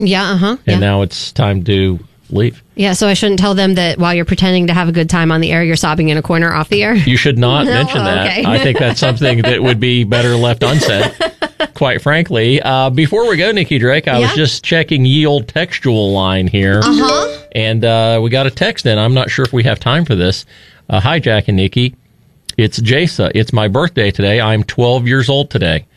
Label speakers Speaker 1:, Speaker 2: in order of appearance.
Speaker 1: Yeah,
Speaker 2: And now it's time to leave.
Speaker 1: Yeah, so I shouldn't tell them that while you're pretending to have a good time on the air, you're sobbing in a corner off the air?
Speaker 2: You should not mention that.
Speaker 1: Okay.
Speaker 2: I think that's something that would be better left unsaid, quite frankly. Before we go, Nikki Drake, I was just checking ye old textual line here. And we got a text in. I'm not sure if we have time for this. Hi, Jack and Nikki. It's Jasa. It's my birthday today. I'm 12 years old today.